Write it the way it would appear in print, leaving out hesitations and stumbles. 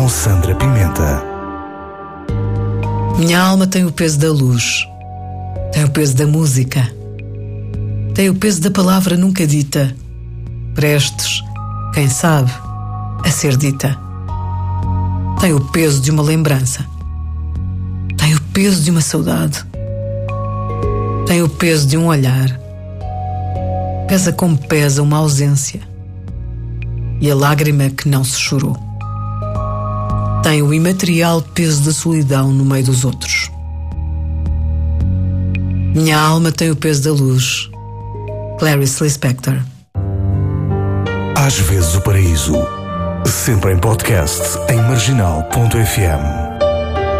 com Sandra Pimenta. Minha alma tem o peso da luz, tem o peso da música, tem o peso da palavra nunca dita, prestes, quem sabe, a ser dita. Tem o peso de uma lembrança, tem o peso de uma saudade, tem o peso de um olhar. Pesa como pesa uma ausência e a lágrima que não se chorou. Tem o imaterial peso da solidão no meio dos outros. Minha alma tem o peso da luz. Clarice Lispector. Às vezes o paraíso, sempre em podcast em marginal.fm.